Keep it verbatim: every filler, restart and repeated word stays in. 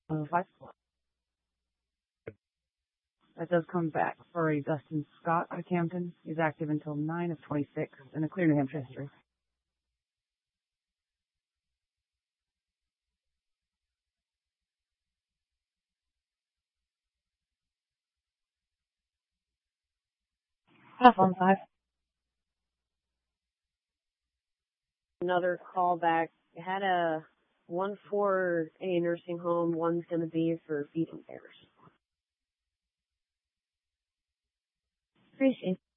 Uh, five. That does come back for a Dustin Scott at Camden. He's active until nine of twenty-six in a clear New Hampshire history. Half on five. Another callback. It had a one for a nursing home, one's going to be for feeding bears. Appreciate